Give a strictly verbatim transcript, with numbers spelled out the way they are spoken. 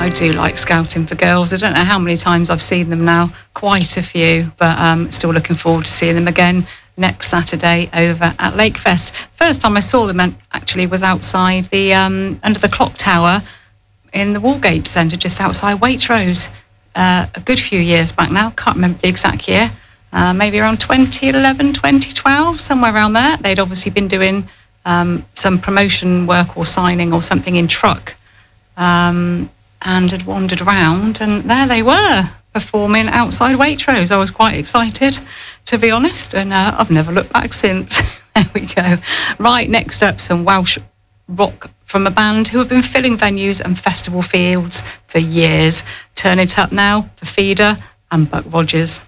I do like Scouting for Girls. I don't know how many times I've seen them now, quite a few, but um, still looking forward to seeing them again next Saturday over at Lakefest. First time I saw them actually was outside the, um, under the clock tower in the Walgate Centre, just outside Waitrose, uh, a good few years back now. Can't remember the exact year, uh, maybe around twenty eleven, twenty twelve, somewhere around there. They'd obviously been doing um, some promotion work or signing or something in Truck, um, and had wandered around, and there they were, performing outside Waitrose. I was quite excited, to be honest, and uh, I've never looked back since. There we go. Right, next up, some Welsh rock from a band who have been filling venues and festival fields for years. Turn it up now for Feeder and Buck Rogers.